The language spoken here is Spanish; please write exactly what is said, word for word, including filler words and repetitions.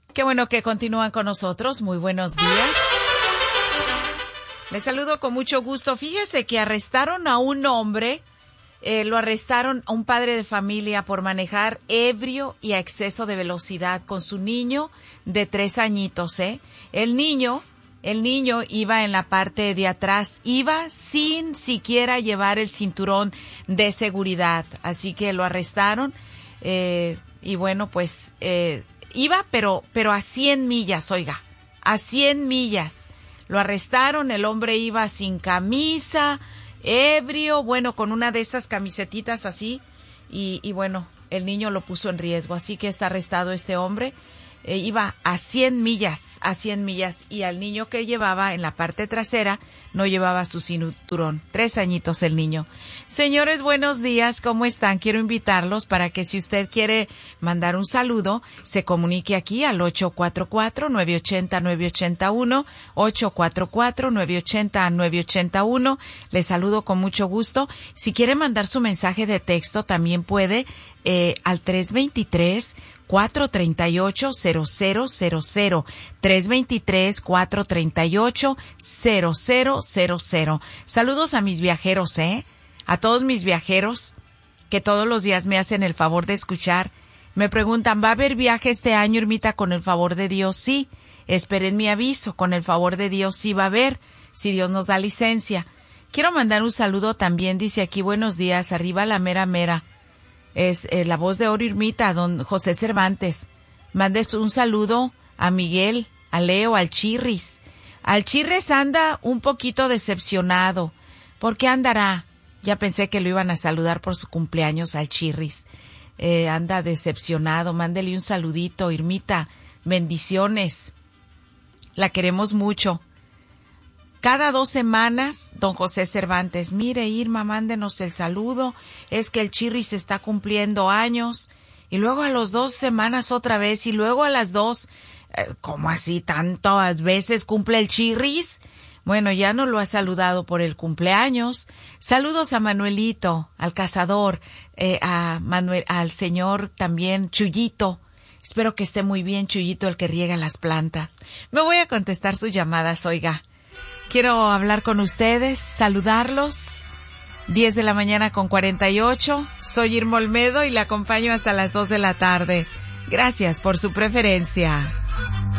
Qué bueno que continúan con nosotros. Muy buenos días. Les saludo con mucho gusto. Fíjese que arrestaron a un hombre, eh, lo arrestaron a un padre de familia por manejar ebrio y a exceso de velocidad con su niño de tres añitos, ¿eh? El niño, el niño iba en la parte de atrás, iba sin siquiera llevar el cinturón de seguridad, así que lo arrestaron, eh, y bueno, pues, eh, iba, pero, pero a cien millas, oiga, a cien millas. Lo arrestaron, el hombre iba sin camisa, ebrio, bueno, con una de esas camisetitas así, y, y bueno, el niño lo puso en riesgo, así que está arrestado este hombre. Eh, iba a cien millas, a cien millas, y al niño que llevaba en la parte trasera no llevaba su cinturón. Tres añitos el niño. Señores, buenos días, ¿cómo están? Quiero invitarlos para que si usted quiere mandar un saludo, se comunique aquí al ocho cuatro cuatro, nueve ocho cero, nueve ocho uno, ocho cuatro cuatro, nueve ocho cero, nueve ocho uno. Les saludo con mucho gusto. Si quiere mandar su mensaje de texto, también puede eh, al tres dos tres, cuatro tres ocho, cero cero cero cero, tres dos tres, cuatro tres ocho, cero cero cero cero. Saludos a mis viajeros, ¿eh? A todos mis viajeros que todos los días me hacen el favor de escuchar. Me preguntan, ¿va a haber viaje este año, Irmita, con el favor de Dios? Sí, esperen mi aviso, con el favor de Dios sí va a haber, si Dios nos da licencia. Quiero mandar un saludo también, dice aquí, buenos días, arriba la mera mera. Es eh, la voz de oro, Irmita, don José Cervantes. Mandes un saludo a Miguel, a Leo, al Chirris. Al Chirris anda un poquito decepcionado. ¿Por qué andará? Ya pensé que lo iban a saludar por su cumpleaños al Chirris. Eh, anda decepcionado. Mándele un saludito, Irmita. Bendiciones. La queremos mucho. Cada dos semanas, don José Cervantes, mire, Irma, mándenos el saludo, es que el Chirris está cumpliendo años, y luego a las dos semanas otra vez, y luego a las dos, eh, ¿cómo así tantas veces cumple el Chirris? Bueno, ya no lo ha saludado por el cumpleaños. Saludos a Manuelito, al cazador, eh, a Manuel, al señor también, Chuyito. Espero que esté muy bien, Chuyito, el que riega las plantas. Me voy a contestar sus llamadas, oiga. Quiero hablar con ustedes, saludarlos. diez de la mañana con cuarenta y ocho. Soy Irma Olmedo y la acompaño hasta las dos de la tarde. Gracias por su preferencia.